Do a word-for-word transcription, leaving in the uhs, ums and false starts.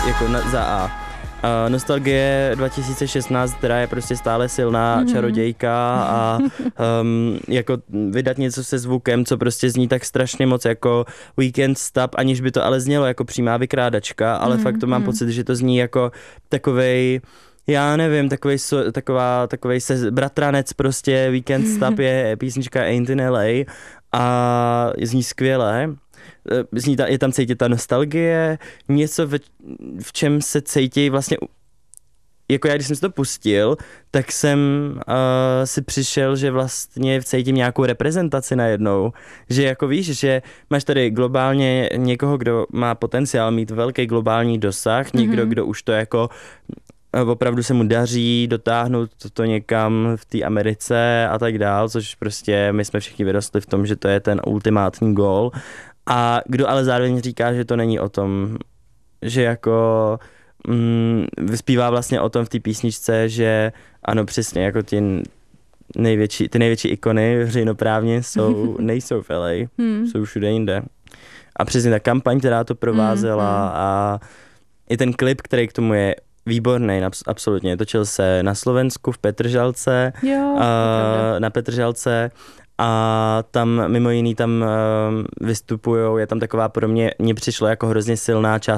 jako na, za A. Uh, Nostalgie dva tisíce šestnáct, která je prostě stále silná mm-hmm. čarodějka a um, jako vydat něco se zvukem, co prostě zní tak strašně moc jako Weekend Stop, aniž by to ale znělo jako přímá vykrádačka, ale mm-hmm. fakt to mám pocit, že to zní jako takovej, já nevím, takovej, taková, takovej se bratranec prostě. Weekend Stop je písnička Ain't in L A a zní skvěle. Zní ta, je tam cítit ta nostalgie, něco, v, v čem se cítí vlastně, jako já, když jsem si to pustil, tak jsem uh, si přišel, že vlastně cítím nějakou reprezentaci najednou, že jako víš, že máš tady globálně někoho, kdo má potenciál mít velký globální dosah, mm-hmm. někdo, kdo už to jako opravdu se mu daří dotáhnout to, to někam v té Americe a tak dál, což prostě my jsme všichni vyrostli v tom, že to je ten ultimátní gól. A kdo ale zároveň říká, že to není o tom, že jako mm, vyspívá vlastně o tom v té písničce, že ano, přesně, jako ty největší, ty největší ikony veřejnoprávně jsou, nejsou v L A, hmm. jsou všude jinde. A přesně ta kampaň, která to provázela hmm. a i ten klip, který k tomu je výborný, absolutně. Točil se na Slovensku v Petržalce, jo, uh, na Petržalce. A tam mimo jiný tam uh, vystupujou, je tam taková pro mě, mně přišlo jako hrozně silná část